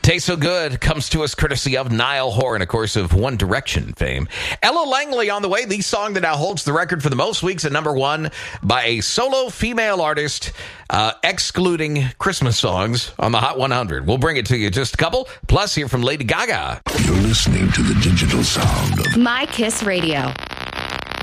Tastes So Good comes to us courtesy of Niall Horan, of course, of One Direction fame. Ella Langley on the way, the song that now holds the record for the most weeks at number one by a solo female artist, excluding Christmas songs on the Hot 100. We'll bring it to you just a couple, plus hear from Lady Gaga. You're listening to the digital sound of My Kiss Radio.